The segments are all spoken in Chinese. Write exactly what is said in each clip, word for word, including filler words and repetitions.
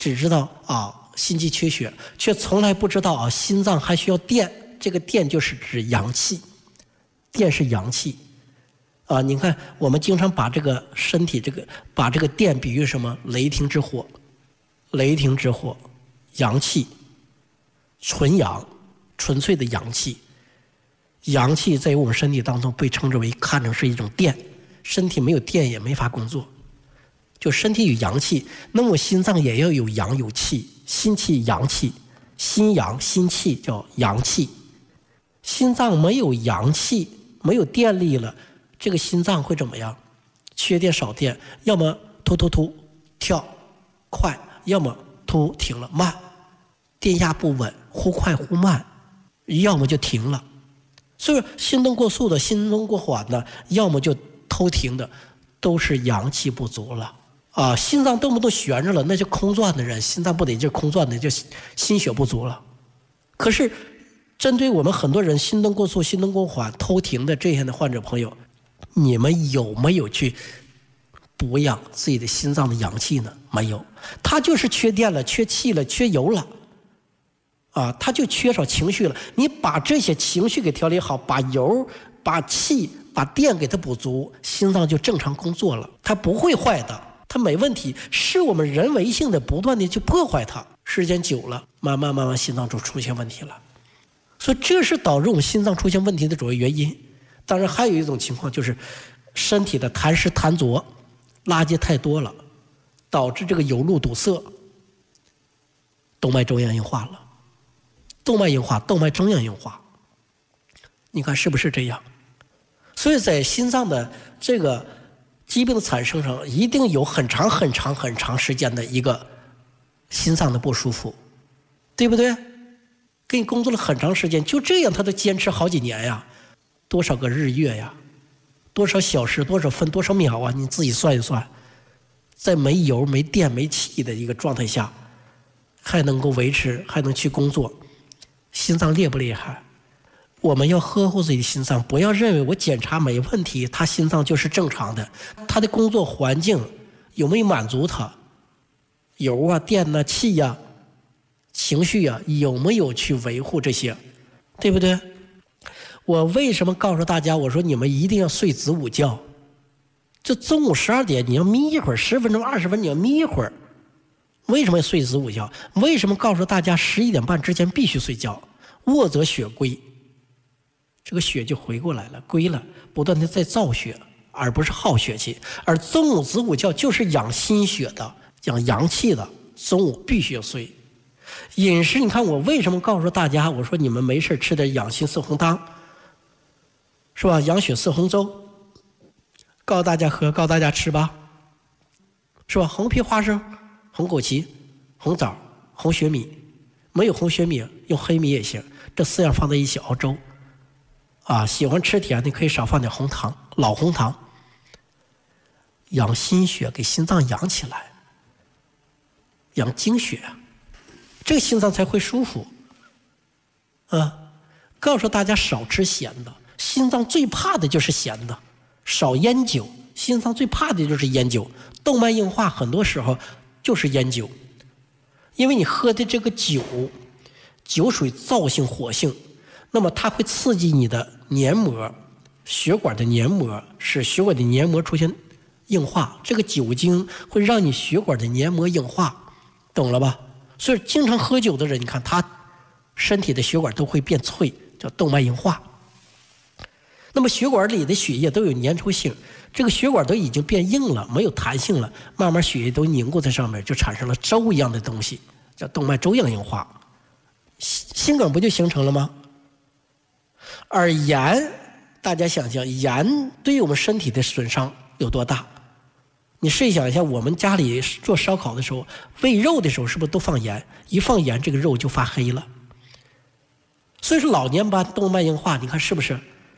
只知道啊心肌缺血，却从来不知道啊心脏还需要电。这个电就是指阳气，电是阳气啊。你看我们经常把这个身体这个把这个电比喻什么？雷霆之火，雷霆之火，阳气，纯阳，纯粹的阳气。阳气在我们身体当中被称之为看成是一种电，身体没有电也没法工作。就身体有阳气，那么心脏也要有阳有气，心气阳气，心阳心气叫阳气。心脏没有阳气，没有电力了，这个心脏会怎么样？缺电少电，要么突突突跳快，要么突停了慢，电压不稳，忽快忽慢，要么就停了。所以心动过速的、心动过缓的，要么就偷停的，都是阳气不足了啊！心脏动不动悬着了，那就空转的人，心脏不得劲空转的，就心血不足了。可是针对我们很多人心动过速、心动过缓、偷停的这样的患者朋友，你们有没有去补养自己的心脏的阳气呢？没有，他就是缺电了、缺气了、缺油了。啊，他就缺少情绪了。你把这些情绪给调理好，把油、把气、把电给它补足，心脏就正常工作了。它不会坏的，它没问题。是我们人为性的不断的去破坏它，时间久了，慢慢慢慢心脏就出现问题了。所以这是导致我们心脏出现问题的主要原因。当然还有一种情况就是身体的痰湿痰浊，垃圾太多了，导致这个油路堵塞，动脉粥样硬化了。动脉硬化，动脉粥样硬化，你看是不是这样？所以在心脏的这个疾病的产生上，一定有很长很长很长时间的一个心脏的不舒服，对不对？跟你工作了很长时间，就这样他都坚持好几年呀，多少个日月呀，多少小时，多少分，多少秒啊，你自己算一算，在没油、没电、没气的一个状态下，还能够维持，还能去工作。心脏厉不厉害？我们要呵护自己的心脏，不要认为我检查没问题，他心脏就是正常的。他的工作环境有没有满足他？油啊、电啊、气呀、啊、情绪啊，有没有去维护这些？对不对？我为什么告诉大家，我说你们一定要睡子午觉？就中午十二点你要眯一会儿，十分钟、二十分钟你要眯一会儿。为什么要睡子午觉？为什么告诉大家十一点半之前必须睡觉？卧则血归，这个血就回过来了，归了，不断的在造血，而不是耗血气。而中午子午觉就是养心血的，养阳气的，中午必须要睡。饮食，你看我为什么告诉大家，我说你们没事吃点养心四红汤，是吧？养血四红粥，告诉大家喝，告诉大家吃吧，是吧？红皮花生、红枸杞、红枣、红雪米，没有红雪米用黑米也行，这四样放在一起熬粥啊。喜欢吃甜的可以少放点红糖，老红糖，养心血，给心脏养起来，养精血，这个心脏才会舒服啊。告诉大家少吃咸的，心脏最怕的就是咸的，少烟酒，心脏最怕的就是烟酒。动脉硬化很多时候就是烟酒，因为你喝的这个酒，酒属于燥性火性，那么它会刺激你的黏膜，血管的黏膜，使血管的黏膜出现硬化，这个酒精会让你血管的黏膜硬化，懂了吧？所以经常喝酒的人，你看他身体的血管都会变脆，叫动脉硬化。那么血管里的血液都有粘稠性，这个血管都已经变硬了，没有弹性了，慢慢血液都凝固在上面，就产生了粥一样的东西，叫动脉粥样硬化，心梗不就形成了吗？而盐，大家想想，盐对于我们身体的损伤有多大？你试想一下，我们家里做烧烤的时候，煨肉的时候是不是都放盐？一放盐，这个肉就发黑了。所以说老年斑、动脉硬化，你看是不是？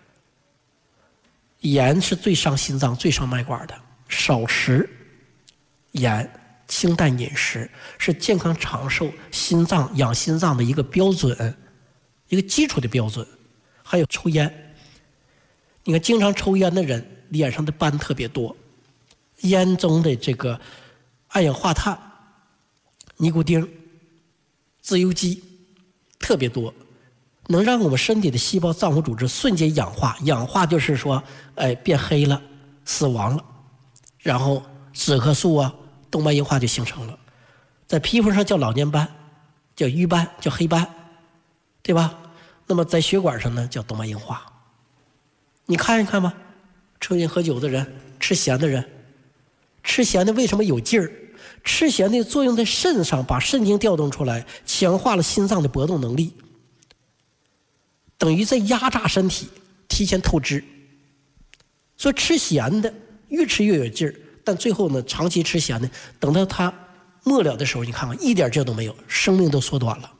盐是最伤心脏、最伤脉管的。少食盐，清淡饮食是健康长寿、心脏养心脏的一个标准，一个基础的标准。还有抽烟，你看经常抽烟的人脸上的斑特别多，烟中的这个二氧化碳尼古丁、自由基特别多，能让我们身体的细胞脏腑组织瞬间氧化。氧化就是说，哎，变黑了，死亡了，然后脂褐素啊、动脉硬化就形成了，在皮肤上叫老年斑，叫瘀斑，叫黑斑，对吧？那么在血管上呢，叫动脉硬化。你看一看吧，抽烟喝酒的人，吃咸的人，吃咸的为什么有劲儿？吃咸的作用在肾上，把肾经调动出来，强化了心脏的搏动能力，等于在压榨身体，提前透支。所以吃咸的越吃越有劲儿，但最后呢，长期吃咸的，等到它末了的时候，你看看一点劲儿都没有，生命都缩短了。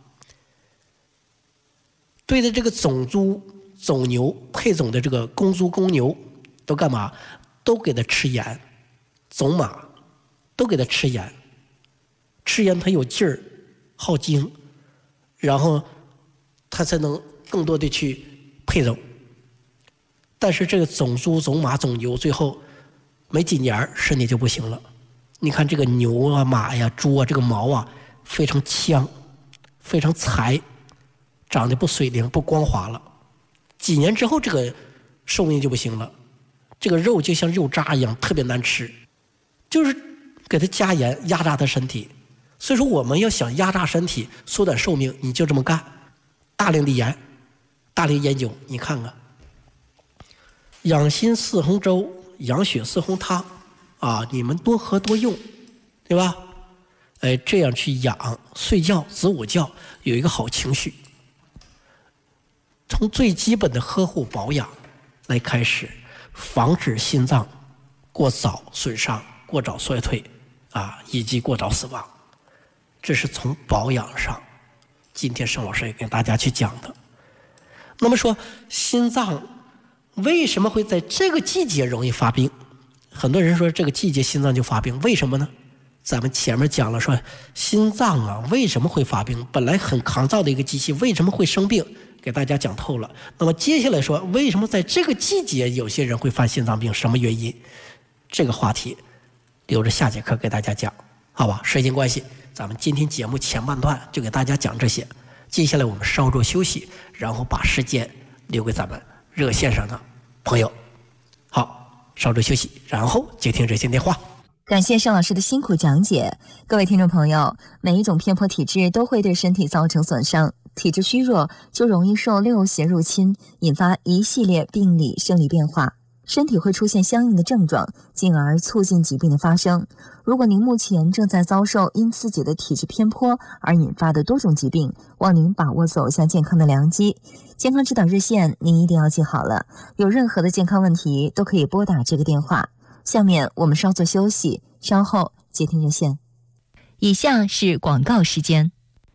对的，这个种猪、种牛配种的这个公猪、公牛都干嘛？都给它吃盐，种马都给它吃盐，吃盐它有劲儿，耗精，然后它才能更多的去配种。但是这个种猪、种马、种牛，最后没几年身体就不行了。你看这个牛啊、马呀、猪啊，这个毛啊非常呛，非常柴，长得不水灵、不光滑了。几年之后，这个寿命就不行了。这个肉就像肉渣一样，特别难吃，就是给它加盐压榨它身体。所以说，我们要想压榨身体、缩短寿命，你就这么干，大量的盐，大量烟酒，你看看，养心四红粥、养血四红汤，啊，你们多喝多用，对吧？哎，这样去养，睡觉、子午觉有一个好情绪。从最基本的呵护保养来开始，防止心脏过早损伤、过早衰退啊，以及过早死亡。这是从保养上，今天盛老师也跟大家去讲的。那么说，心脏为什么会在这个季节容易发病？很多人说这个季节心脏就发病，为什么呢？咱们前面讲了说，心脏啊为什么会发病？本来很抗造的一个机器，为什么会生病？给大家讲透了。那么接下来说，为什么在这个季节有些人会犯心脏病？什么原因？这个话题留着下节课给大家讲，好吧？时间关系，咱们今天节目前半段就给大家讲这些。接下来我们稍作休息，然后把时间留给咱们热线上的朋友。好，稍作休息，然后接听热线电话。 感谢盛老师的辛苦讲解。各位听众朋友，每一种偏颇体质都会对身体造成损伤，体质虚弱就容易受六邪入侵，引发一系列病理生理变化，身体会出现相应的症状，进而促进疾病的发生。如果您目前正在遭受因自己的体质偏颇而引发的多种疾病，望您把握走向健康的良机。健康指导热线您一定要记好了，有任何的健康问题都可以拨打这个电话。下面我们稍作休息，稍后接听热线。以下是广告时间。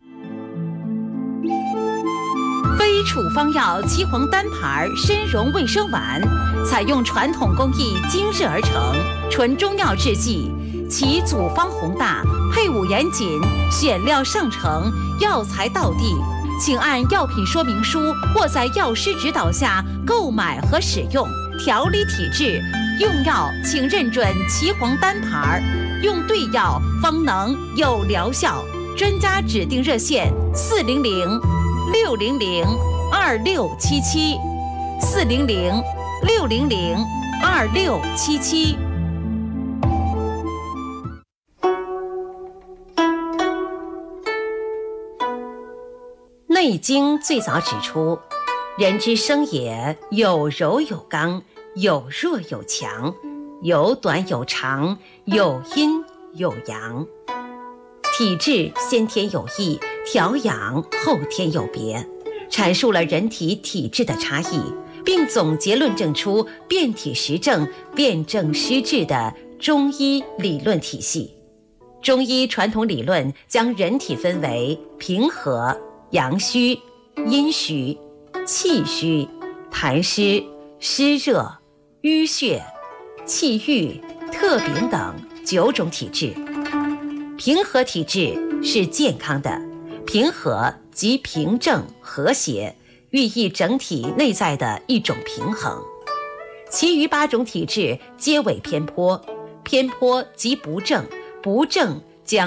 非处方药岐黄单牌参茸卫生丸，采用传统工艺精制而成，纯中药制剂，其组方宏大，配伍严谨，选料上乘，药材到地。请按药品说明书或在药师指导下购买和使用，调理体质。用药请认准岐黄单牌，用对药方能有疗效。专家指定热线：四零零六零零二六七七，四零零六零零二六七七。《内经》最早指出，人之生也，有柔有刚，有弱有强，有短有长，有阴有阳。体质先天有异，调养后天有别，阐述了人体体质的差异，并总结论证出辨体实证、辨证施治的中医理论体系。中医传统理论将人体分为平和、阳虚、阴虚、气虚、痰湿、湿热、淤血、气郁、特禀等九种体质。平和体质是健康的，平和即平正和谐，寓意整体内在的一种平衡。其余八种体质皆为偏颇，偏颇即不正，不正将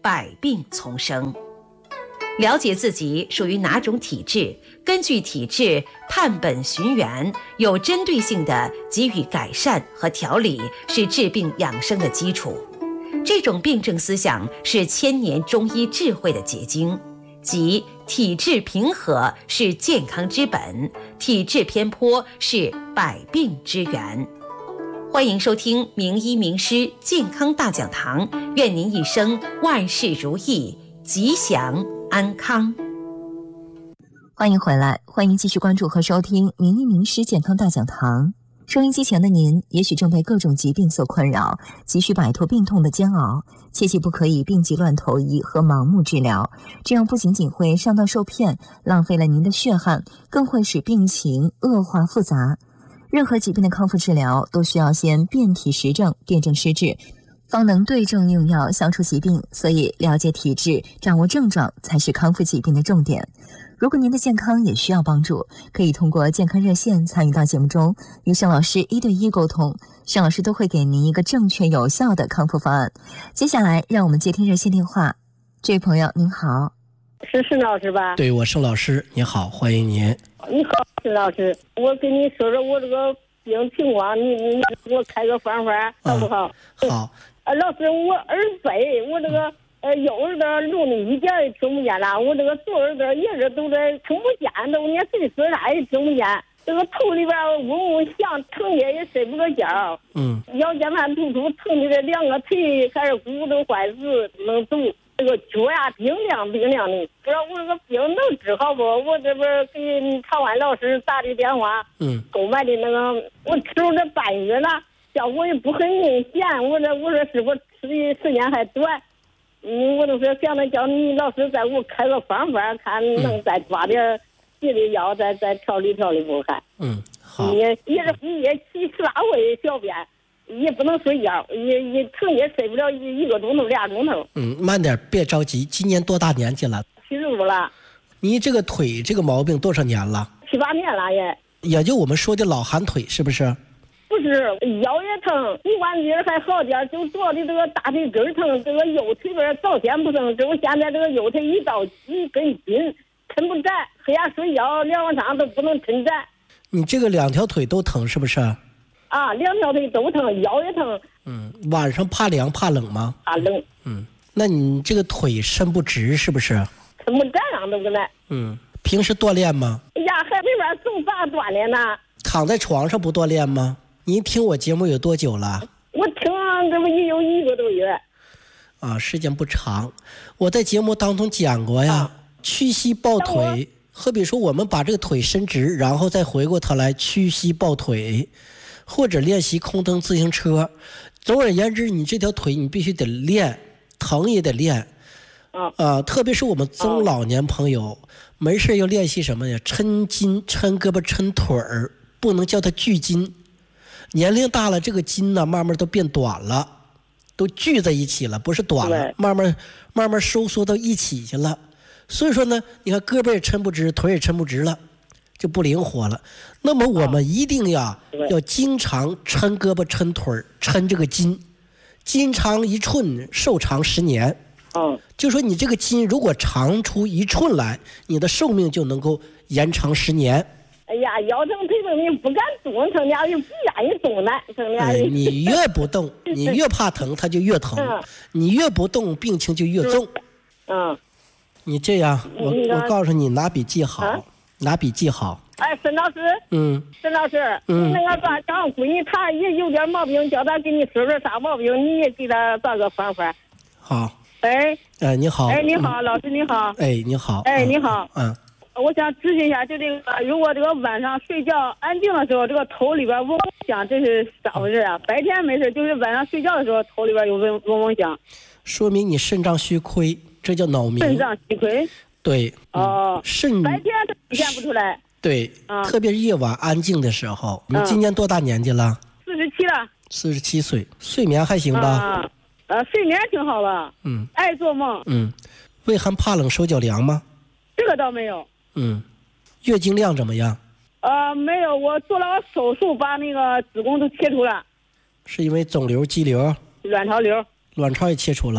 百病丛生。了解自己属于哪种体质，根据体质探本寻源，有针对性地给予改善和调理，是治病养生的基础。这种病症思想是千年中医智慧的结晶，即体质平和是健康之本，体质偏颇是百病之源。欢迎收听名医名师健康大讲堂，愿您一生万事如意，吉祥安康。 欢迎回来，欢迎继续关注和收听名医名师健康大讲堂。收音机前的您也许正被各种疾病所困扰，急需摆脱病痛的煎熬，切记不可以病急乱投医和盲目治疗，这样不仅仅会上当受骗，浪费了您的血汗，更会使病情恶化复杂。任何疾病的康复治疗都需要先辨体实证，辨证施治，方能对症用药，消除疾病。所以了解体质，掌握症状才是康复疾病的重点。如果您的健康也需要帮助，可以通过健康热线参与到节目中，与盛老师一对一沟通，盛老师都会给您一个正确有效的康复方案。接下来让我们接听热线电话。这位朋友您好。 是盛老师吧？ 对，我盛老师，你好，欢迎您。 你好，盛老师，我跟你说说我这个病情况，你你给我开个方法好不好？ 嗯、好。 呃，老师，我耳塞，我这个呃右耳朵录的一点也听不见了，我这个左耳朵一直都在听不见，都连谁说啥也听不见。这个头里边嗡嗡响，疼的也睡不着觉。 嗯。 腰间盘突出，疼的这两个腿开始骨头坏死，能走。这个脚呀冰凉冰凉的，不知道我这个病能治好不？我这边给唐湾老师打的电话， 嗯， 购买的那个，我吃了这半月了，效果也不很明显。我这我说师傅吃的时间还短，嗯，我都是想着叫你老师再给我开个方法，看能再抓点别的药，再再调理调理不看。 嗯，好。 也也是一夜起十八回小便。也不能睡觉，也也疼也睡不了一一个钟头俩钟头。 嗯，慢点，别着急。今年多大年纪了？ 七十五了。 你这个腿这个毛病多少年了？ 七八年了也。 也就我们说的老寒腿是不是？ 不是，腰也疼，骨关节还好点，就主要的这个大腿根疼，这个右腿边早先不疼，这我现在这个右腿一到一根筋，抻不展，黑夜睡觉两晚上都不能抻展。 你这个两条腿都疼是不是？ 啊，两条腿都疼，腰也疼。 嗯，晚上怕凉怕冷吗？ 怕冷。 嗯，那你这个腿伸不直是不是？ 抻不展上都不来。 嗯，平时锻炼吗？ 哎呀，还没法总咋锻炼呢？ 躺在床上不锻炼吗？您听我节目有多久了？ 我听这不也有一个多月。 啊，时间不长。我在节目当中讲过呀，啊、屈膝抱腿。好比说我们把这个腿伸直，然后再回过头来屈膝抱腿。或者练习空蹬自行车，总而言之，你这条腿你必须得练，疼也得练，啊、呃，特别是我们中老年朋友，没事要练习什么呀？抻筋、抻胳膊、抻腿儿，不能叫它聚筋。年龄大了，这个筋呢，慢慢都变短了，都聚在一起了，不是短了，慢慢慢慢收缩到一起去了。所以说呢，你看胳膊也抻不直，腿也抻不直了。就不灵活了。那么我们一定要要经常抻胳膊抻腿抻这个筋，筋长一寸寿长十年。 嗯， 就说你这个筋如果长出一寸来，你的寿命就能够延长十年。 哎呀，腰疼腿疼你不敢动，疼俩又不愿意动呢，疼俩、哎。 你越不动，你越怕疼，它就越疼；嗯、你越不动，病情就越重。 嗯， 你这样，我我告诉你，拿笔记好。啊，拿笔记好。 哎，沈老师， 嗯， 沈老师， 嗯， 你那个把张闺女她也有点毛病，叫她给你说说啥毛病，你也给她找个方法。 好。 哎。 哎，你好。 哎，你好，嗯、老师你好。 哎，你好。 哎，你好。 嗯。 我想咨询一下，就这个，如果这个晚上睡觉安静的时候，这个头里边嗡嗡响，这是咋回事啊？白天没事，就是晚上睡觉的时候，头里边有嗡嗡嗡响。 说明你肾脏虚亏，这叫脑鸣。 肾脏虚亏。 对， 哦， 肾白天它体现不出来。 对， 啊， 特别是夜晚安静的时候。你今年多大年纪了？ 四十七了。 四十七岁，睡眠还行吧？ 啊，呃，睡眠挺好的。 嗯。 爱做梦。 嗯，畏寒怕冷、手脚凉吗？ 这个倒没有。 嗯，月经量怎么样？ 呃，没有，我做了个手术，把那个子宫都切除了。 是因为肿瘤、肌瘤？ 卵巢瘤。 卵巢也切除了。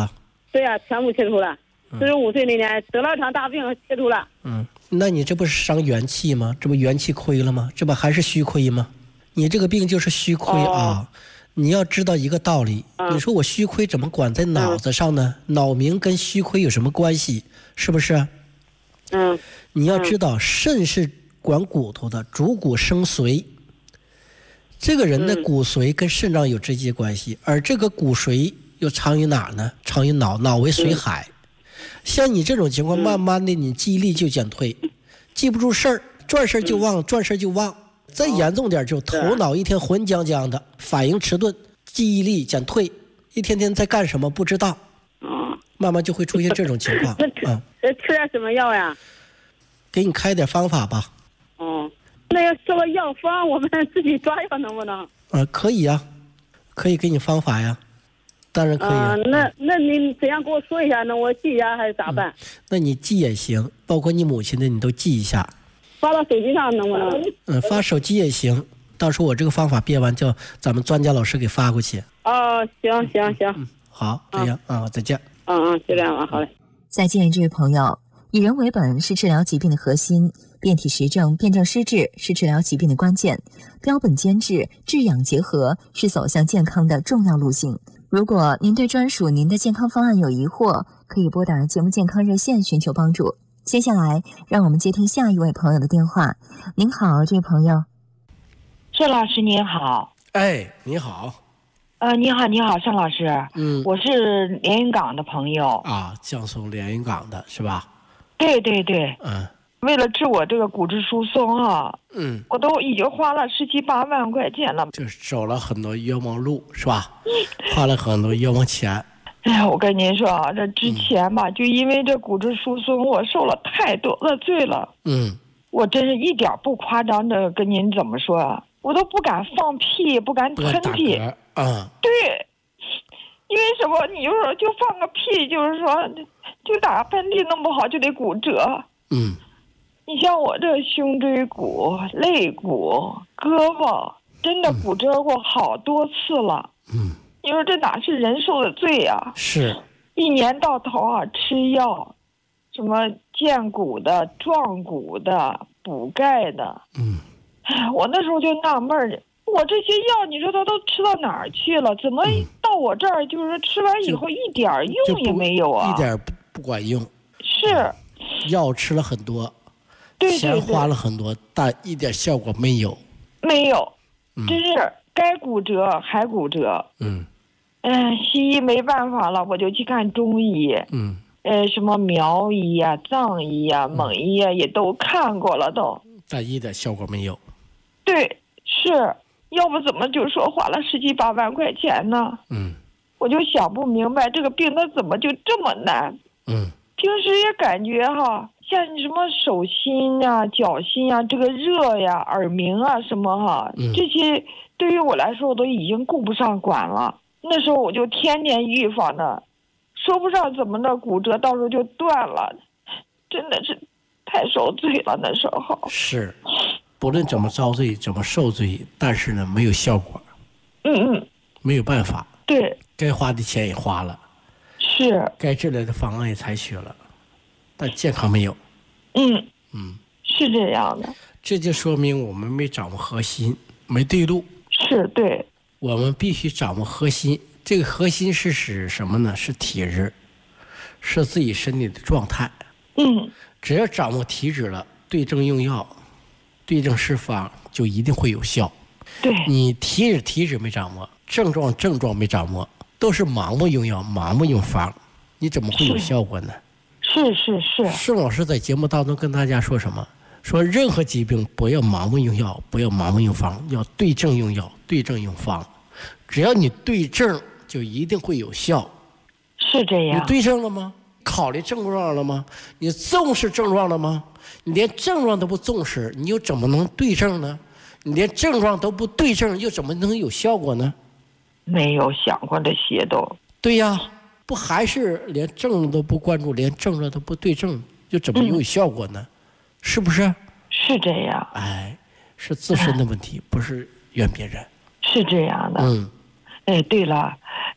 对呀、啊，全部切除了。四十五岁那年得了场大病，切除了。 嗯，那你这不是伤元气吗？这不元气亏了吗？这不还是虚亏吗？你这个病就是虚亏啊！哦、你要知道一个道理，嗯、你说我虚亏怎么管在脑子上呢？嗯、脑鸣跟虚亏有什么关系？是不是？ 嗯， 你要知道，肾是管骨头的，主骨生髓。这个人的骨髓跟肾脏有直接关系，嗯、而这个骨髓又藏于哪呢？藏于脑，脑为髓海。嗯、像你这种情况，慢慢的你记忆力就减退，嗯、记不住事儿，转事就忘，嗯、转事就忘。再严重点就头脑一天浑僵僵的，反应迟钝，记忆力减退，一天天在干什么不知道。 嗯， 慢慢就会出现这种情况。 嗯，这吃点什么药呀？ 给你开点方法吧。 哦，那要说个药方，我们自己抓药能不能？ 呃，可以呀，可以给你方法呀，当然可以、啊。 呃、那那你怎样给我说一下呢？我记一下还是咋办？ 嗯、那你记也行，包括你母亲的你都记一下。 发到手机上能不能？ 嗯，发手机也行。到时候我这个方法编完，叫咱们专家老师给发过去。 哦，行行行。 嗯，好，这样啊、嗯，再见。 嗯嗯，就这样了，好嘞。 再见，这位朋友。以人为本是治疗疾病的核心，辩体实证、辩证施治是治疗疾病的关键，标本兼治、治养结合是走向健康的重要路径。如果您对专属您的健康方案有疑惑，可以拨打节目健康热线寻求帮助。接下来，让我们接听下一位朋友的电话。您好，这位朋友。 盛老师您好。 哎，你好。 呃，你好，你好，盛老师。 嗯， 我是连云港的朋友。 啊，江苏连云港的是吧？ 对对对。 嗯。 为了治我这个骨质疏松啊， 嗯， 我都已经花了十七八万块钱了， 就是走了很多冤枉路，是吧？花了很多冤枉钱。 哎呀，我跟您说啊，这之前吧，嗯、就因为这骨质疏松，我受了太多的罪了。 嗯， 我真是一点不夸张的跟您怎么说啊，我都不敢放屁，不敢吞屁。 啊， 对，因为什么？你就说就放个屁，就是说就打个喷嚏，弄不好就得骨折。 嗯， 你像我这胸椎骨、肋骨、胳膊，真的骨折过好多次了。 嗯。 你说这哪是人受的罪呀、啊？ 是， 一年到头啊吃药，什么健骨的、壮骨的、补钙的。 嗯， 我那时候就纳闷儿，我这些药你说它都吃到哪儿去了？怎么到我这儿就是吃完以后一点用也没有啊？ 一点不不管用。 是， 药吃了很多， 对对对， 钱花了很多，但一点效果没有。 没有， 嗯、 真是该骨折还骨折。 嗯。 嗯，西医没办法了，我就去看中医。 嗯， 呃，什么苗医呀、啊、藏医呀、啊、蒙医呀、啊，也都看过了都， 但一点效果没有。 对，是要不怎么就说花了十七八万块钱呢？ 嗯， 我就想不明白这个病它怎么就这么难。 嗯， 平时也感觉哈，像你什么手心呀、脚心呀，这个热呀、耳鸣啊什么哈， 嗯、 这些对于我来说我都已经顾不上管了。那时候我就天天预防的，说不上怎么的骨折，到时候就断了，真的是太受罪了。那时候是，不论怎么遭罪，怎么受罪，但是呢，没有效果。 嗯嗯， 没有办法。 对， 该花的钱也花了， 是该治疗的方案也采取了，但健康没有。 嗯嗯， 是这样的。 这就说明我们没掌握核心，没对路。 是对。 我们必须掌握核心，这个核心是指什么呢？是体质，是自己身体的状态。 嗯， 只要掌握体质了，对症用药，对症施方，就一定会有效。 对， 你体质体质没掌握，症状症状没掌握，都是盲目用药，盲目用方，你怎么会有效果呢？ 是是是。 盛老师在节目当中跟大家说什么？说任何疾病不要盲目用药，不要盲目用方，要对症用药，对症用方。只要你对症，就一定会有效。 是这样。 你对症了吗？考虑症状了吗？你重视症状了吗？你连症状都不重视，你又怎么能对症呢？你连症状都不对症，又怎么能有效果呢？ 没有想过这些都。 对呀，不还是连症状都不关注，连症状都不对症，又怎么有效果呢？嗯、是不是？ 是这样。 哎，是自身的问题，嗯、不是怨别人。 是这样的。 嗯。 哎，对了，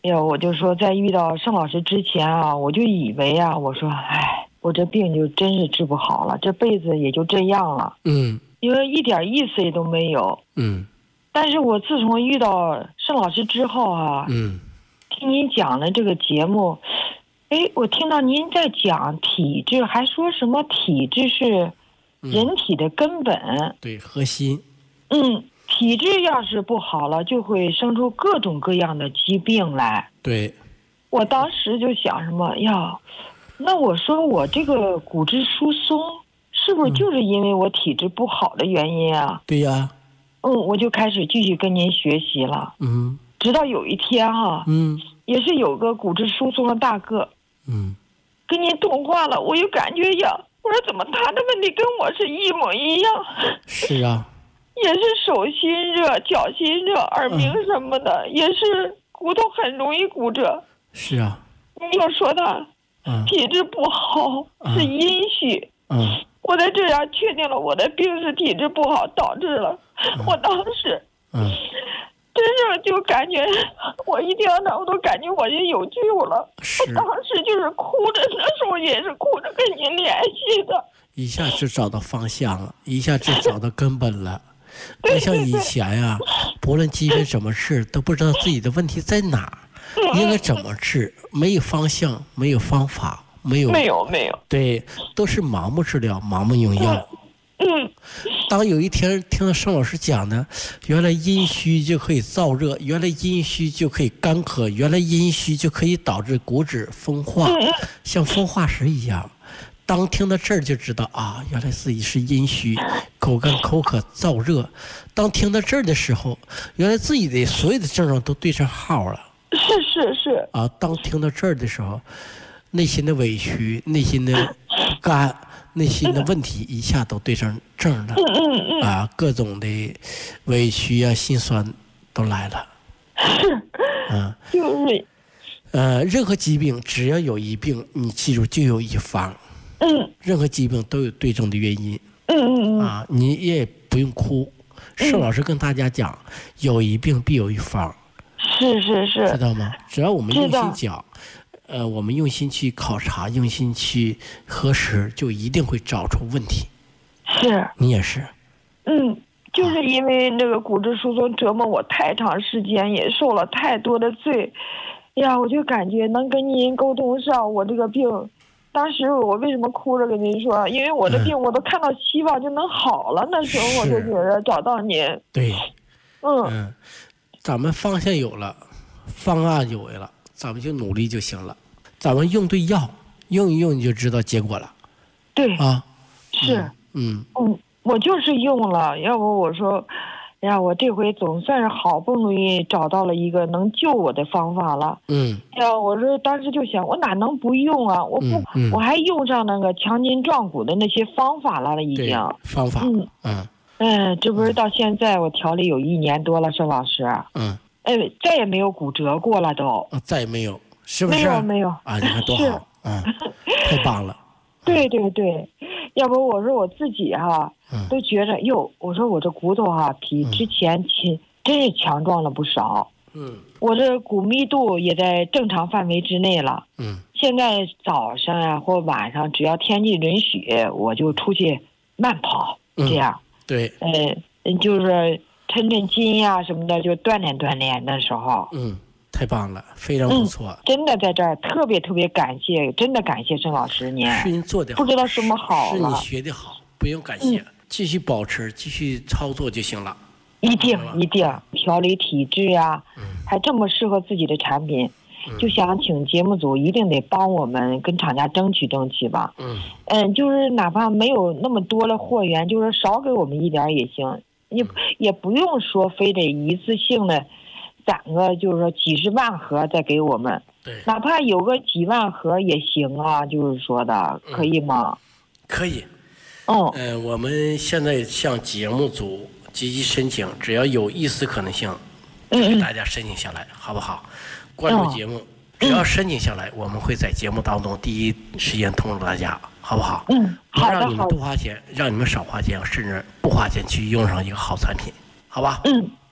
哎呀，我就说在遇到盛老师之前啊，我就以为啊，我说，哎，我这病就真是治不好了，这辈子也就这样了。 嗯， 因为一点意思也都没有。 嗯。 但是我自从遇到盛老师之后啊， 嗯， 听您讲的这个节目，哎，我听到您在讲体质，还说什么体质是人体的根本， 嗯、对，核心。 嗯，体质要是不好了，就会生出各种各样的疾病来。 对， 我当时就想什么呀？那我说我这个骨质疏松，是不是就是因为我体质不好的原因啊？ 对呀。 嗯，我就开始继续跟您学习了。 嗯， 直到有一天哈、啊， 嗯， 也是有个骨质疏松的大哥， 嗯， 跟您通话了，我就感觉呀，我说怎么他的问题跟我是一模一样？ 是啊， 也是手心热、脚心热、耳鸣什么的，嗯、也是骨头很容易骨折。 是啊， 你又说他体质不好，嗯、是阴虚。 嗯。 我在这样确定了我的病是体质不好导致了，嗯、我当时， 嗯， 真是就感觉我一听到我都感觉我就有救了。我当时就是哭着，那时候也是哭着跟您联系的。 一下就找到方向了，一下就找到根本了。不像以前呀、啊，不论疾病什么事都不知道自己的问题在哪儿，应该怎么治，没有方向，没有方法。没有， 没有，没有， 对，都是盲目治疗，盲目用药。 嗯， 当有一天听到盛老师讲呢，原来阴虚就可以燥热，原来阴虚就可以干咳，原来阴虚就可以导致骨质风化， 嗯、 像风化石一样。当听到这儿就知道啊，原来自己是阴虚，口干口渴燥热。当听到这儿的时候，原来自己的所有的症状都对上号了。 是是是。 啊，当听到这儿的时候。内心的委屈，内心的不甘，内心的问题一下都对上症了，啊，各种的委屈啊、心酸都来了。 是， 嗯， 就是， 呃，任何疾病只要有一病，你记住就有一方。 嗯， 任何疾病都有对症的原因。 嗯嗯嗯。 啊，你也不用哭。盛老师跟大家讲，有一病必有一方。 是是是。 知道吗？只要我们用心讲。呃，我们用心去考察，用心去核实，就一定会找出问题。 是， 你也是。 嗯，就是因为那个骨质疏松折磨我太长时间，也受了太多的罪。呀，我就感觉能跟您沟通上，我这个病，当时我为什么哭着跟您说？因为我的病我都看到希望就能好了，嗯、那时候我就觉得找到您。 对。 嗯嗯，咱们方向有了，方案有了。咱们就努力就行了，咱们用对药，用一用你就知道结果了。 对啊， 是， 嗯嗯，我就是用了，要不我说，哎呀，我这回总算是好不容易找到了一个能救我的方法了。 嗯， 呀，我说当时就想，我哪能不用啊？我不， 嗯嗯、 我还用上那个强筋壮骨的那些方法了了，已经。 方法。 嗯嗯。 嗯，这不是到现在我调理有一年多了，盛老师。 嗯。 哎，再也没有骨折过了都。 啊，再也没有，是不是？ 没有没有。 啊，你看多好，嗯，太棒了。 对对对，要不我说我自己哈、啊， 嗯、 都觉着哟，我说我这骨头哈、啊、比之前强、嗯、真是强壮了不少。 嗯。 我这骨密度也在正常范围之内了。 嗯。 现在早上呀、啊、或晚上，只要天气允许，我就出去慢跑， 嗯、 这样。 对。 嗯，就是。抻抻筋呀什么的，就锻炼锻炼的时候。 嗯，太棒了，非常不错。 嗯、真的在这儿特别特别感谢，真的感谢盛老师您。 是您做的好， 不知道什么好了。 是你学的好，不用感谢，嗯、继续保持，继续操作就行了。 一定一定调理体质呀、 嗯， 还这么适合自己的产品，嗯、就想请节目组一定得帮我们跟厂家争取争取吧。 嗯嗯，就是哪怕没有那么多的货源，就是少给我们一点也行。你也不用说非得一次性的攒个就是说几十万盒再给我们， 对， 哪怕有个几万盒也行啊，就是说的，可以吗？ 可以。 哦， 呃，我们现在向节目组积极申请，只要有一丝可能性，就给大家申请下来，嗯、好不好？关注节目，哦、只要申请下来，我们会在节目当中第一时间通知大家。好不好？ 嗯，好的， 不让你们多花钱，让你们少花钱，甚至不花钱去用上一个好产品，好吧？ 嗯，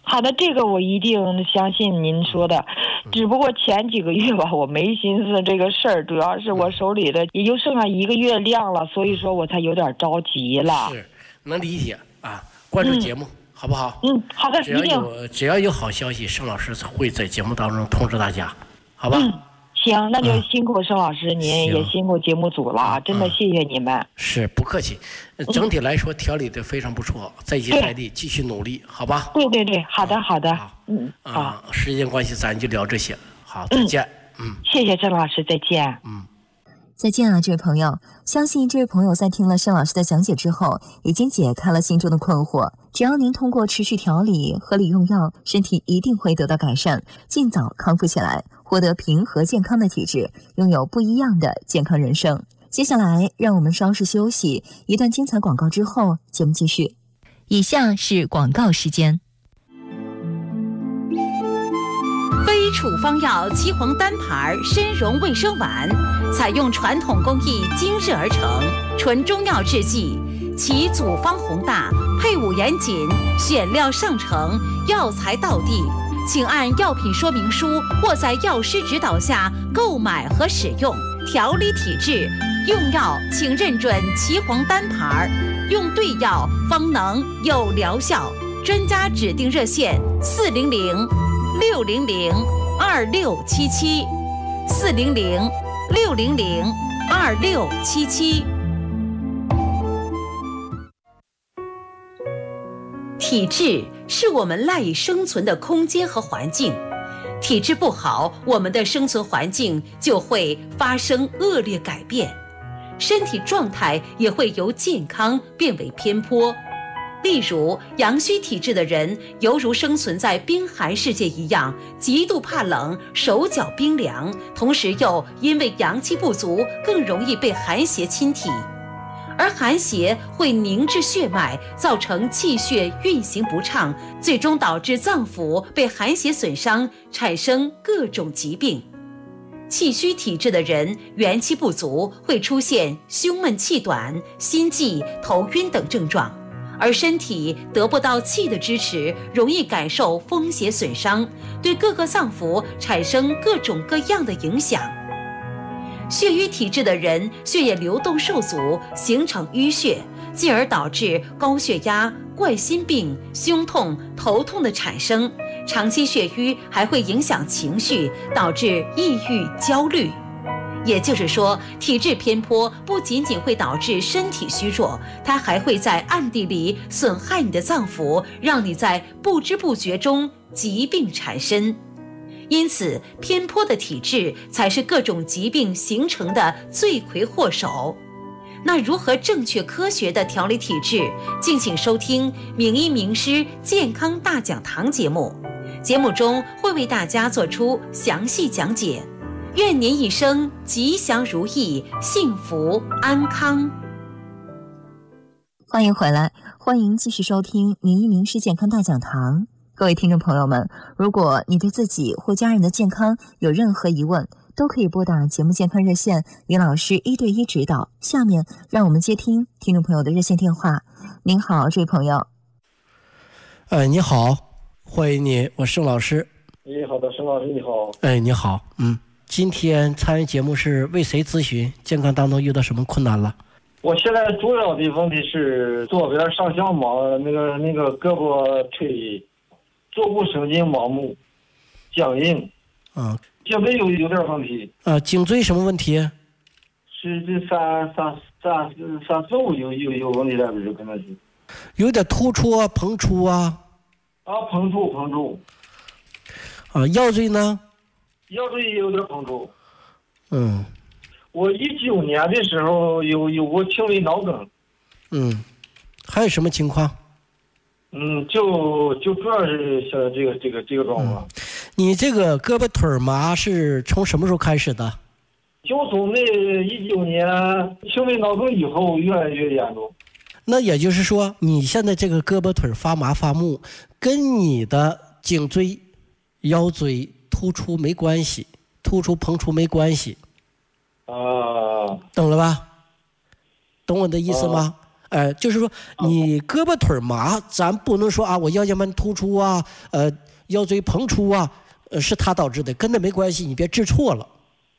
好的，这个我一定相信您说的，只不过前几个月吧，我没心思这个事儿，主要是我手里的也就剩下一个月量了，所以说我才有点着急了。 是，能理解啊。关注节目、嗯、好不好？ 嗯，好的， 只要有只要有好消息，盛老师会在节目当中通知大家，好吧？ 嗯，行，那就辛苦盛老师，嗯、您也辛苦节目组了， 嗯、 真的谢谢你们。 是，不客气。整体来说调理的非常不错，再接再厉，继续努力，好吧？ 对对对，好的好的， 嗯好、啊。时间关系，咱就聊这些，好，再见。嗯， 嗯谢谢盛老师，再见。 嗯。 再见啊，这位朋友！相信这位朋友在听了盛老师的讲解之后，已经解开了心中的困惑。只要您通过持续调理、合理用药，身体一定会得到改善，尽早康复起来，获得平和健康的体质，拥有不一样的健康人生。接下来，让我们稍事休息，一段精彩广告之后，节目继续。以下是广告时间。 非处方药岐黄单牌参溶卫生丸，采用传统工艺精制而成，纯中药制剂，其组方宏大，配伍严谨，选料上乘，药材到地。请按药品说明书或在药师指导下购买和使用。调理体质，用药请认准岐黄单牌，用对药方能有疗效。专家指定热线：四零零六零零二六七七，四零零六零零二六七七。体质是我们赖以生存的空间和环境，体质不好，我们的生存环境就会发生恶劣改变，身体状态也会由健康变为偏颇。例如，阳虚体质的人犹如生存在冰寒世界一样，极度怕冷，手脚冰凉，同时又因为阳气不足，更容易被寒邪侵体。而寒邪会凝滞血脉，造成气血运行不畅，最终导致脏腑被寒邪损伤，产生各种疾病。气虚体质的人元气不足，会出现胸闷气短、心悸、头晕等症状，而身体得不到气的支持，容易感受风邪损伤，对各个脏腑产生各种各样的影响。血瘀体质的人血液流动受阻，形成淤血，进而导致高血压、冠心病、胸痛、头痛的产生。长期血瘀还会影响情绪，导致抑郁、焦虑。也就是说，体质偏颇不仅仅会导致身体虚弱，它还会在暗地里损害你的脏腑，让你在不知不觉中疾病缠身。因此，偏颇的体质才是各种疾病形成的罪魁祸首。那如何正确科学的调理体质？敬请收听名医名师健康大讲堂节目，节目中会为大家做出详细讲解。愿您一生吉祥如意，幸福安康。 欢迎回来，欢迎继续收听名医名师健康大讲堂。各位听众朋友们，如果你对自己或家人的健康有任何疑问，都可以拨打节目健康热线，李老师一对一指导。下面让我们接听听众朋友的热线电话。您好，这位朋友。 哎，你好，欢迎你，我盛老师。 你好的，盛老师你好。 哎，你好，嗯，今天参与节目是为谁咨询？健康当中遇到什么困难了？ 我现在主要的问题是左边上下盲，那个那个胳膊腿。坐骨神经盲目、僵硬， 啊， 颈椎有有点问题。 啊，颈椎什么问题？ 是这三三三三四五有有有问题的，不是可能是。 有点突出啊，膨出啊。 啊，膨出膨出。 啊，腰椎呢？ 腰椎也有点膨出。 嗯。 我一九年的时候有有过轻微脑梗。 嗯，还有什么情况？ 嗯，就就主要是像这个这个这个状况、嗯。 你这个胳膊腿麻是从什么时候开始的？ 就从那一九年轻微脑梗以后越来越严重。 那也就是说，你现在这个胳膊腿发麻发木，跟你的颈椎、腰椎突出没关系，突出膨出没关系。 啊， 懂了吧？懂我的意思吗？ 呃，就是说你胳膊腿麻，咱不能说啊，我腰间盘突出啊，呃，腰椎膨出啊，呃，是它导致的，跟那没关系，你别治错了。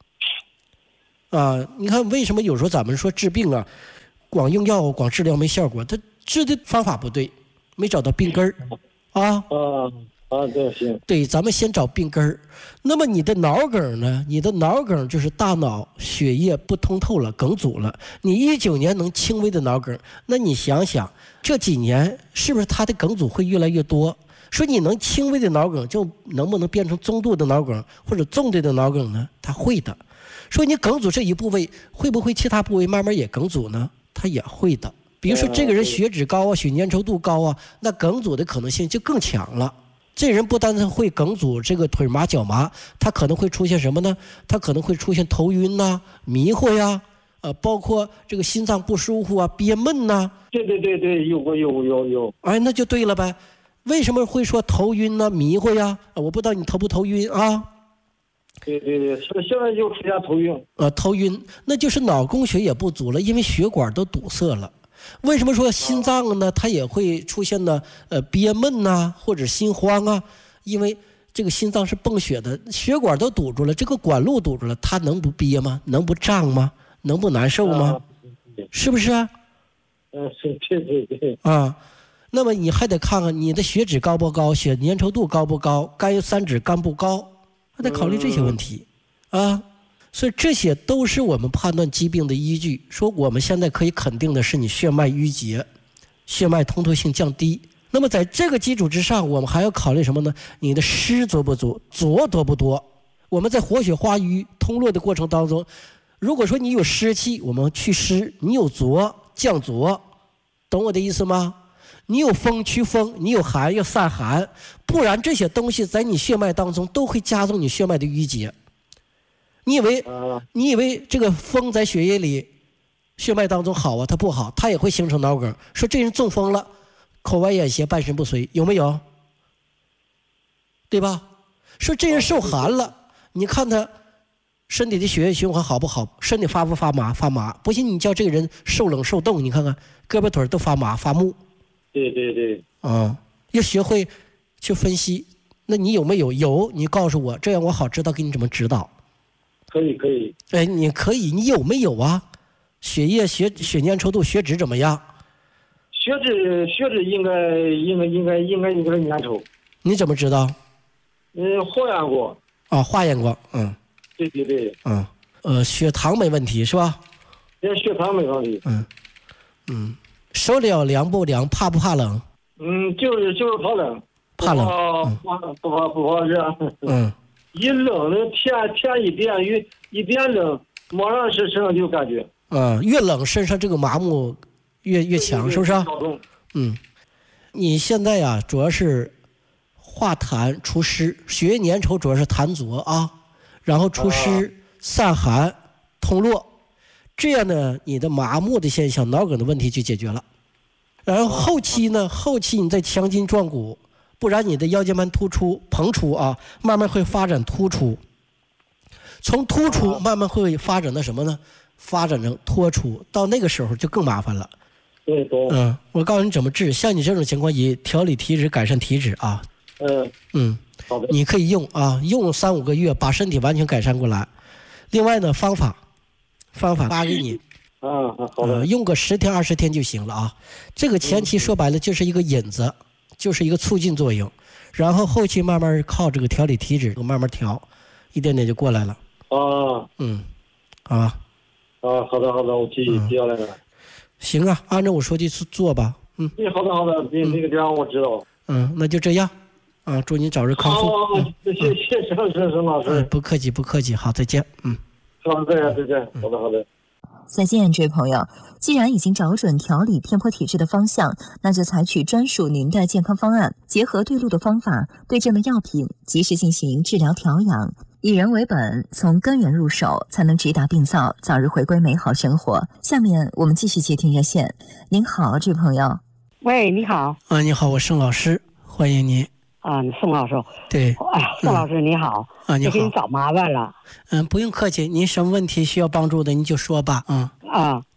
啊，你看为什么有时候咱们说治病啊，光用药光治疗没效果，他治的方法不对，没找到病根儿啊。 啊啊，对，行。 对，咱们先找病根儿。那么你的脑梗呢？你的脑梗就是大脑血液不通透了，梗阻了。你一九年能轻微的脑梗，那你想想这几年是不是它的梗阻会越来越多？说你能轻微的脑梗，就能不能变成中度的脑梗或者重度的脑梗呢？它会的。说你梗阻这一部位，会不会其他部位慢慢也梗阻呢？它也会的。比如说这个人血脂高啊，血粘稠度高啊，那梗阻的可能性就更强了。这人不单单会梗阻，这个腿麻脚麻，他可能会出现什么呢？他可能会出现头晕呐、啊、迷糊呀，呃，包括这个心脏不舒服啊、憋闷呐、啊。 对对对对，有过有有有。 哎，那就对了呗。为什么会说头晕呢、啊、迷糊呀？我不知道你头不头晕啊？ 对对对，现在就出现头晕。 呃，头晕，那就是脑供血也不足了，因为血管都堵塞了。为什么说心脏呢？它也会出现呢，呃，憋闷呐、啊，或者心慌啊？因为这个心脏是泵血的，血管都堵住了，这个管路堵住了，它能不憋吗？能不胀吗？能不难受吗？啊、是不是啊？ 嗯，是，对对对。 啊，那么你还得看看你的血脂高不高，血粘稠度高不高，甘油三酯高不高，还得考虑这些问题、嗯、啊。所以这些都是我们判断疾病的依据。说我们现在可以肯定的是你血脉淤结，血脉通透性降低。那么在这个基础之上，我们还要考虑什么呢？你的湿足不足，浊多不多？我们在活血化瘀通络的过程当中，如果说你有湿气，我们祛湿；你有浊，降浊，懂我的意思吗？你有风驱风，你有寒要散寒，不然这些东西在你血脉当中都会加重你血脉的淤结。你以为你以为这个风在血液里血脉当中好啊？它不好，它也会形成脑梗。说这人中风了，口歪眼斜，半身不遂，有没有？对吧？说这人受寒了，你看他身体的血液循环好不好？身体发不发麻？发麻。不信你叫这个人受冷受冻，你看看胳膊腿都发麻发木。 对对对。 啊、嗯，要学会去分析。那你有没有？有，你告诉我，这样我好知道给你怎么指导。 可以可以。 哎，你可以，你有没有啊？血液血血粘稠度、血脂怎么样？ 血脂血脂应该应该应该应该有点粘稠。 你怎么知道？ 嗯，化验过。 啊，化验过，嗯。 对对对。 嗯，呃，血糖没问题是吧？ 这血糖没问题。 嗯嗯，受了凉不凉？怕不怕冷？ 嗯，就是就是怕冷。 怕冷。 不怕不怕不怕热。 嗯。 一冷了，天天一变一一变冷，马上是身上就感觉。 嗯，越冷身上这个麻木越越强，是不是？嗯，你现在呀、啊，主要是化痰除湿，血液粘稠主要是痰浊啊，然后除湿、啊、散寒、通络，这样呢，你的麻木的现象、脑梗的问题就解决了。然后后期呢，后期你再强筋壮骨。不然你的腰间盘突出膨出啊，慢慢会发展突出，从突出慢慢会发展到什么呢？发展成脱出，到那个时候就更麻烦了。 对对。 嗯，我告诉你怎么治。像你这种情况，以调理体脂、改善体脂啊。 嗯嗯， 好的。 你可以用啊，用三五个月，把身体完全改善过来。另外呢，方法，方法发给你。 嗯，好的、 呃。用个十天二十天就行了啊。这个前期说白了就是一个引子。就是一个促进作用，然后后期慢慢靠这个调理体脂，慢慢调，一点点就过来了。 啊， 嗯，好吧。 啊，好的好的，我记记下来了。 行啊，按照我说的去做吧。嗯。 嗯，好的好的，那那个这样我知道。 嗯，那就这样。啊，祝你早日康复。 好， 嗯、 谢谢谢谢沈沈老师、 嗯。不客气不客气，好，再见。嗯。 好，再见再见。好的好的。 再见，这位朋友。既然已经找准调理偏颇体质的方向，那就采取专属您的健康方案，结合对路的方法，对症的药品，及时进行治疗调养，以人为本，从根源入手，才能直达病灶，早日回归美好生活。下面我们继续接听热线。您好，这位朋友。 喂，你好。 啊，你好，我盛老师，欢迎您。 啊，宋老师。 对。 哎呀，宋老师、嗯、你好。 啊，你好。 给你找麻烦了。 嗯，不用客气，您什么问题需要帮助的，您就说吧。嗯。 啊，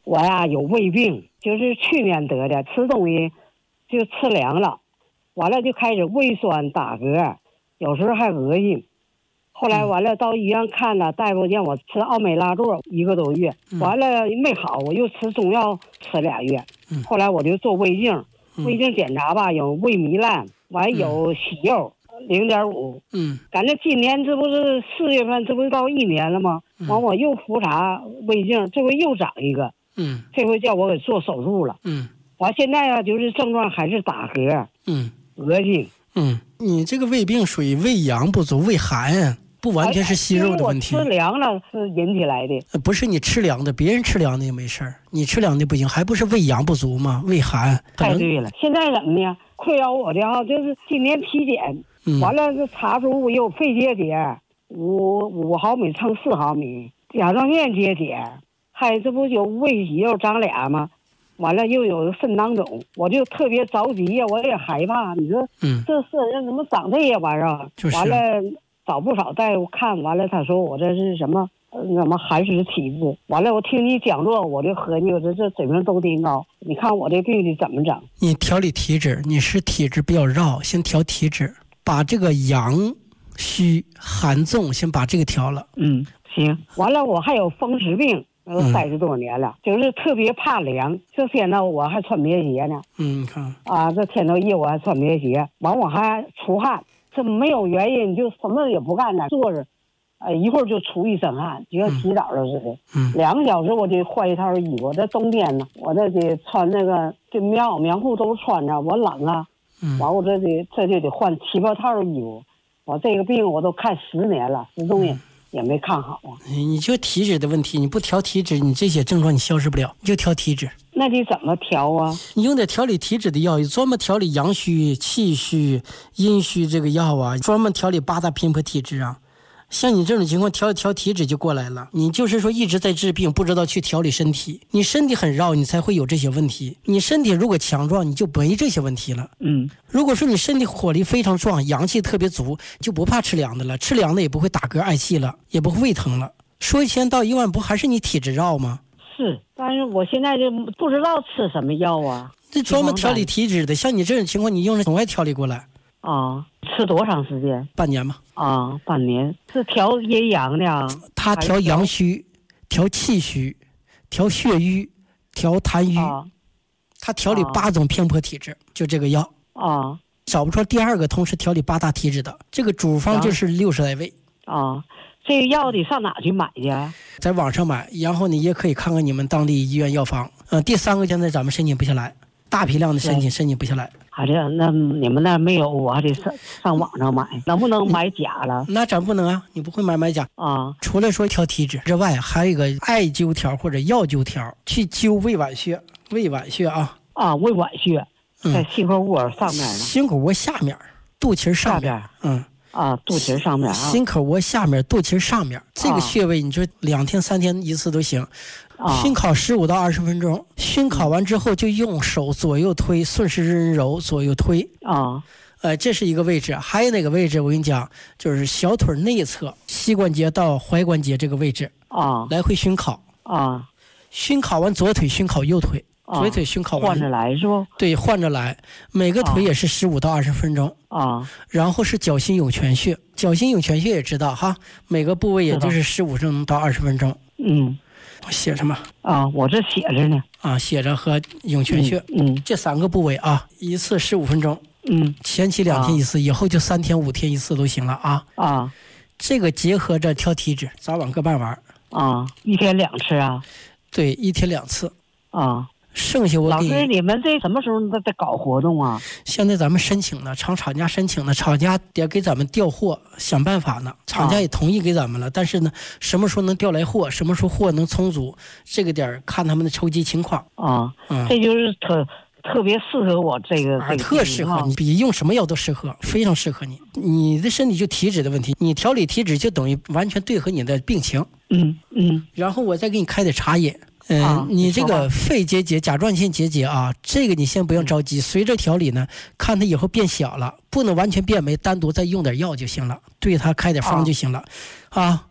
我呀有胃病，就是去年得的，吃东西就吃凉了，完了就开始胃酸打嗝，有时候还恶心。后来完了到医院看了，大夫让我吃奥美拉唑一个多月，完了没好，我又吃中药吃俩月。后来我就做胃镜，胃镜检查吧，有胃糜烂，完有息肉零点五。嗯，感觉今年这不是四月份，这不是到一年了吗？完我又复查胃镜，这回又长一个。嗯，这回叫我给做手术了。嗯，完现在啊，就是症状还是打嗝，嗯，恶心。 嗯，你这个胃病属于胃阳不足、胃寒，不完全是息肉的问题。 我吃凉了是引起来的， 不是你吃凉的，别人吃凉的也没事儿，你吃凉的不行，还不是胃阳不足吗？胃寒。 太对了，现在怎么呢？困扰我的啊，就是今年体检，嗯、完了这查出我有肺结节，五五毫米乘四毫米，甲状腺结节，还这不有胃息肉长俩吗？完了又有肾囊肿，我就特别着急呀，我也害怕。你说，嗯，这是人怎么长这些玩意儿？就是、完了找不少大夫看，完了他说我这是什么什么寒湿体质。完了我听你讲座，我就合计我这这水平都挺高。你看我这病的怎么整？ 你调理体质，你是体质比较绕，先调体质，把这个阳虚寒重先把这个调了。 嗯，行。完了我还有风湿病。都三十多年了、嗯，就是特别怕凉。这天呢，我还穿棉鞋呢。嗯，你看啊，这天头热我还穿棉鞋，完我还出汗，这没有原因，就什么也不干呢，坐着，呃，一会儿就出一身汗，就像洗澡了似的。嗯，两个小时我得换一套衣服。这冬天呢，我这得穿那个这棉袄棉裤都穿着，我冷啊。嗯，完我这得这就得换七八套衣服。我这个病我都看十年了，始终也。嗯也没看好啊！ 你就体质的问题，你不调体质，你这些症状你消失不了，你就调体质。 那你怎么调啊？ 你用点调理体质的药，专门调理阳虚、气虚、阴虚这个药啊，专门调理八大偏颇体质啊。像你这种情况，调一调体质就过来了。你就是说一直在治病，不知道去调理身体。你身体很绕，你才会有这些问题。你身体如果强壮，你就没这些问题了。嗯，如果说你身体火力非常壮，阳气特别足，就不怕吃凉的了，吃凉的也不会打嗝嗳气了，也不会胃疼了。说一千道一万，不还是你体质绕吗？ 是，但是我现在就不知道吃什么药啊。 这专门调理体质的，像你这种情况，你用着从外调理过来。 啊，吃多长时间？ 半年吧。 啊，半年是调阴阳的啊？ 他调阳虚，调气虚，调血瘀，调痰瘀。啊、他调理八种偏颇体质，啊、就这个药。啊，找不出第二个同时调理八大体质的，这个主方就是六十来味。 啊，这个药得上哪去买去？ 在网上买，然后你也可以看看你们当地医院药房。嗯、呃，第三个现在咱们申请不下来，大批量的申请申请不下来。 还这样，那你们那没有，我还得上上网上买，能不能买假了？ 那咱不能啊，你不会买买假啊。除了说调体质之外，还有一个艾灸条或者药灸条，去灸胃脘穴。胃脘穴啊啊，胃脘穴在心口窝上面呢， 心口窝下面，肚脐上面，嗯啊，肚脐上面啊， 心口窝下面，肚脐上面，这个穴位你说两天三天一次都行。熏烤十五到二十分钟，熏烤完之后就用手左右推，顺时针揉，左右推啊。呃，这是一个位置，还有哪个位置？我跟你讲，就是小腿内侧膝关节到踝关节这个位置啊，来回熏烤啊。熏烤完左腿，熏烤右腿，左腿熏烤完换着来是不？ 对，换着来，每个腿也是十五到二十分钟啊。然后是脚心涌泉穴，脚心涌泉穴也知道哈，每个部位也就是十五分钟到二十分钟。嗯。我写什么啊？我这写着呢啊，写着和涌泉穴，嗯，嗯这三个部位啊，一次十五分钟，嗯，前期两天一次，啊、以后就三天五天一次都行了啊啊。这个结合着调体质，早晚各半碗啊，一天两次啊？ 对，一天两次啊。 剩下我给老师，你们这什么时候在搞活动啊？ 现在咱们申请呢，厂厂家申请呢，厂家得给咱们调货，想办法呢。厂家也同意给咱们了，啊、但是呢，什么时候能调来货，什么时候货能充足，这个点看他们的筹集情况啊。嗯，这就是特特别适合我这个， 啊、 这个特适合你，比用什么药都适合，非常适合你。你的身体就体质的问题，你调理体质就等于完全对合你的病情。 嗯嗯， 然后我再给你开点茶叶。嗯、呃啊，你这个肺结节、甲状腺结节啊，这个你先不用着急，随着调理呢，看它以后变小了，不能完全变没，单独再用点药就行了，对它开点方就行了，啊，啊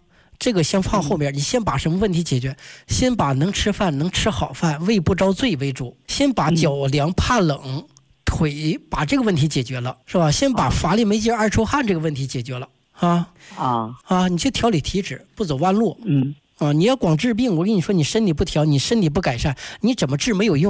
这个先放后面，你先把什么问题解决？先把能吃饭、能吃好饭、胃不着罪为主，先把脚凉怕冷、腿把这个问题解决了，是吧？先把乏力没劲、爱出汗这个问题解决了啊啊啊！你去调理体质，不走弯路。 嗯啊，你要光治病，我跟你说，你身体不调，你身体不改善，你怎么治没有用。